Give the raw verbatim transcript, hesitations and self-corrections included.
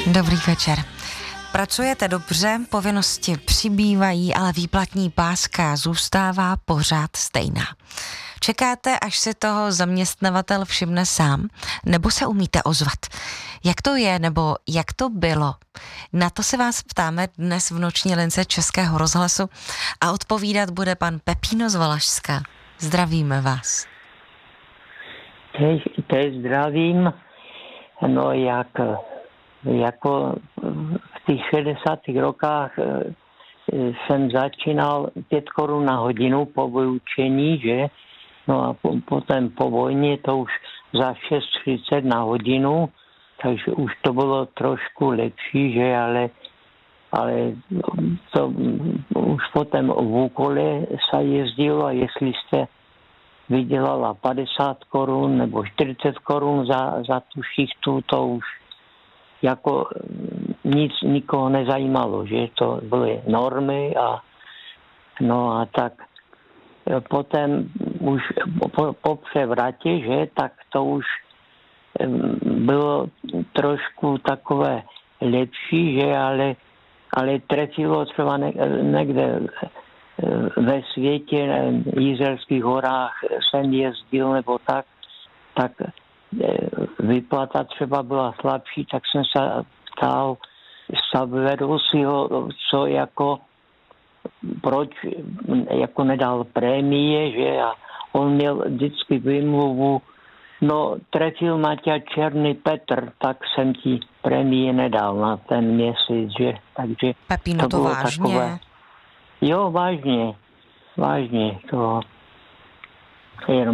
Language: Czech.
Dobrý večer. Pracujete dobře, povinnosti přibývají, ale výplatní páska zůstává pořád stejná. Čekáte, až si toho zaměstnavatel všimne sám, nebo se umíte ozvat? Jak to je, nebo jak to bylo? Na to se vás ptáme dnes v noční lince Českého rozhlasu a odpovídat bude pan Pepíno z Valašska. Zdravíme vás. Teď, teď zdravím. No jak, jako v těch šedesátých rokách jsem začínal pět korun na hodinu po vyučení, že? No a po, potom po vojně to už za šest třicet na hodinu, takže už to bylo trošku lepší, že? Ale, ale to už potom v úkole se jezdilo a jestli jste vydělala padesát korun nebo čtyřicet korun za, za tu šichtu, to už jako nic nikoho nezajímalo, že to byly normy a no a tak potom už po, po převratě, že tak to už bylo trošku takové lepší, že ale, ale trefilo třeba někde ve světě, v Jizerských horách jsem jezdil nebo tak, tak vyplata třeba byla slabší, tak jsem se ptal, vedl si ho, co jako, proč jako nedal prémie, že a on měl vždycky výmluvu, no trefil Maťa Černý Petr, tak jsem ti prémie nedal na ten měsíc, že, takže Pepíno, to, to bylo vážně? takové. Jo, vážně, vážně, to jenom